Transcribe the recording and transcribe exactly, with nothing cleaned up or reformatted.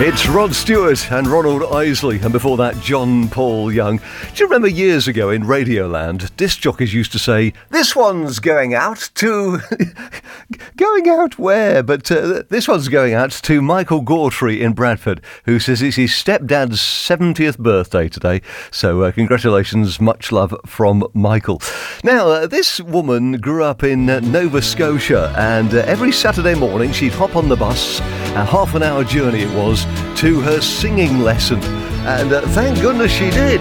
It's Rod Stewart and Ronald Isley, and before that, John Paul Young. Do you remember years ago in Radioland, disc jockeys used to say, "This one's going out to..." going out where? But uh, this one's going out to Michael Gawtry in Bradford, who says it's his stepdad's seventieth birthday today. So uh, congratulations, much love from Michael. Now, uh, this woman grew up in uh, Nova Scotia, and uh, every Saturday morning she'd hop on the bus, a half an hour journey it was, to her singing lesson. And uh, thank goodness she did,